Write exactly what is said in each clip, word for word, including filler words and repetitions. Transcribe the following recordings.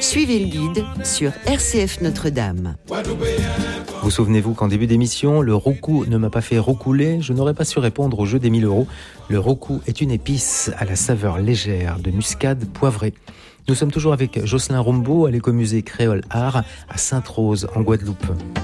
Suivez le guide sur R C F Notre-Dame. Vous souvenez-vous qu'en début d'émission, le roucou ne m'a pas fait roucouler? Je n'aurais pas su répondre au jeu des mille euros. Le roucou est une épice à la saveur légère de muscade poivrée. Nous sommes toujours avec Jocelyn Rombaud à l'écomusée Créole Art à Sainte-Rose en Guadeloupe.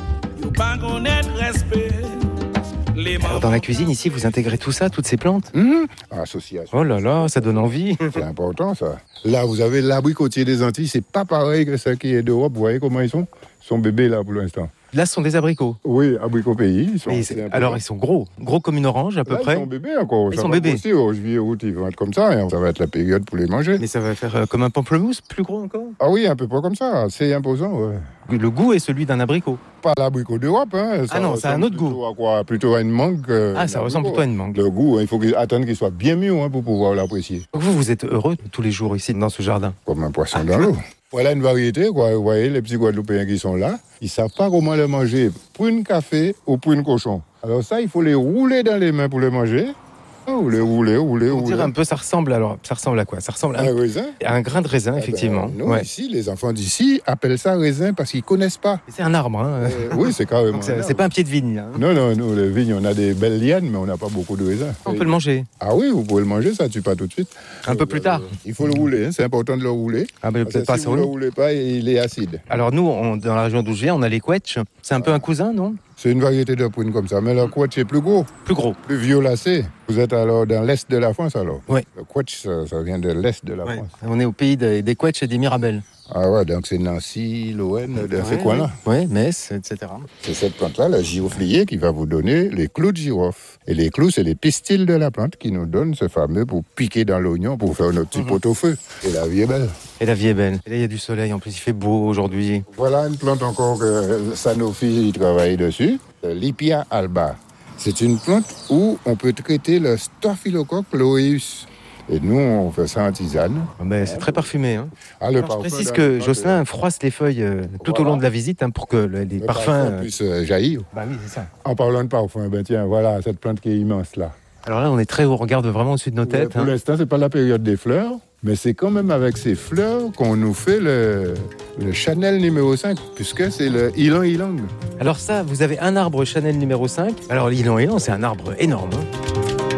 Alors dans la cuisine ici, vous intégrez tout ça, toutes ces plantes? Mmh. Association. Oh là là, ça donne envie. C'est important ça. Là, vous avez l'abricotier des Antilles, c'est pas pareil que ça qui est d'Europe. Vous voyez comment ils sont? Ils sont bébés là pour l'instant. Là, ce sont des abricots. Oui, abricots pays. Ils sont alors, ils sont gros, gros comme une orange à peu là, près. Ils sont bébés encore. Ils ça sont va bébés. Aussi, au juillet, août, ils vont être comme ça. Et ça va être la période pour les manger. Mais ça va faire euh, comme un pamplemousse, plus gros encore? Ah oui, un peu pas comme ça. C'est imposant. Ouais. Le goût est celui d'un abricot. Pas l'abricot d'Europe. Hein. Ah non, c'est un autre goût. À quoi? Plutôt à une mangue. Ah, ça ressemble plutôt à une mangue. Le goût, il faut attendre qu'il soit bien mûr hein, pour pouvoir l'apprécier. Vous, vous êtes heureux tous les jours ici dans ce jardin? Comme un poisson dans l'eau. Voilà une variété, quoi. Vous voyez, les petits Guadeloupéens qui sont là, ils ne savent pas comment le manger, prune café ou prune cochon. Alors ça, il faut les rouler dans les mains pour les manger. Ou les rouler, rouler, On rouler. dirait un peu, ça ressemble alors, ça ressemble à quoi? Ça ressemble à un raisin. À un grain de raisin, Eh effectivement. Ben, nous, ouais. ici, les enfants d'ici appellent ça raisin parce qu'ils ne connaissent pas. C'est un arbre, hein. Euh, oui, c'est carrément. Donc, c'est, c'est pas un pied de vigne, là, hein. Non, non, nous, les vignes, on a des belles lianes, mais on n'a pas beaucoup de raisins. On peut le manger. Ah oui, vous pouvez le manger, ça ne tue pas tout de suite. Un peu plus tard. Euh, il faut le rouler, hein, c'est important de le rouler. Ah, mais peut-être pas si sur vous ne nous. le roulez pas, il est acide. Alors nous, on, dans la région d'où je viens, on a les quetch. C'est un peu un cousin, non? C'est une variété de prune comme ça, mais le quetch est plus gros. Plus gros. Plus violacé. Vous êtes alors dans l'est de la France alors? Oui. Le quetch, ça, ça vient de l'est de la Ouais. France. On est au pays des, des quetch et des mirabelles. Ah ouais, donc c'est Nancy, l'Owen, dans Ouais, ces coins-là. Oui, Metz, et cetera. C'est cette plante-là, la giroflier, qui va vous donner les clous de girofle. Et les clous, c'est les pistils de la plante qui nous donnent ce fameux pour piquer dans l'oignon, pour faire notre petit Mhm. pot-au-feu. Et la vie est belle. Et la vie est belle. Et là, il y a du soleil, en plus, il fait beau aujourd'hui. Voilà une plante encore que Sanofi travaille dessus, l'Ipia alba. C'est une plante où on peut traiter le Staphylococcus aureus. Et nous, on fait ça en tisane. Ah ben, c'est très parfumé. Hein. Ah, le Alors, je parfum précise d'un- que Jocelyn froisse les feuilles euh, tout Voilà. au long de la visite hein, pour que le- les le parfums... parfum euh, puisse euh, jaillir. Bah oui, c'est ça. En parlant de parfum, ben tiens, voilà cette plante qui est immense là. Alors là, on est très haut, on regarde vraiment au-dessus de nos têtes. Pour hein. l'instant, c'est pas la période des fleurs, mais c'est quand même avec ces fleurs qu'on nous fait le, le Chanel numéro cinq, puisque c'est le ylang ylang. Alors ça, vous avez un arbre Chanel numéro cinq. Alors l'ylang ylang, c'est un arbre énorme. hein.